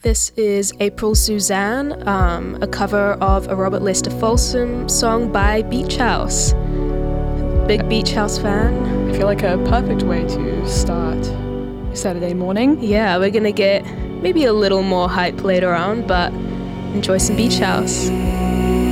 This is April Suzanne, a cover of a Robert Lister Folsom song by Beach House. Big Beach House fan. I feel like a perfect way to start Saturday morning. Yeah, we're gonna get maybe a little more hype later on, but enjoy some Beach House.